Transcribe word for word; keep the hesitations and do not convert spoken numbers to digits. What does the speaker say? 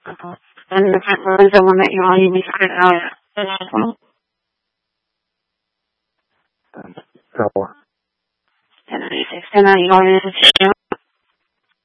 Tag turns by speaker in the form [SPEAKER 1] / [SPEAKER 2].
[SPEAKER 1] Uh-huh. And the fact that there's someone that you are, you need to get out as well.
[SPEAKER 2] So,
[SPEAKER 1] And then you say, and then you are in a